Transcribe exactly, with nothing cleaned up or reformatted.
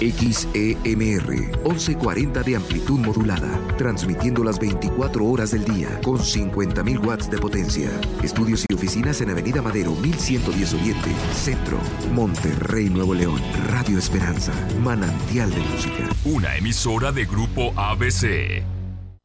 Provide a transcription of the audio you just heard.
X E M R, once cuarenta de amplitud modulada, transmitiendo las veinticuatro horas del día con cincuenta mil watts de potencia. Estudios y oficinas en Avenida Madero mil ciento diez Oriente, Centro, Monterrey, Nuevo León. Radio Esperanza, manantial de música. Una emisora de Grupo A B C.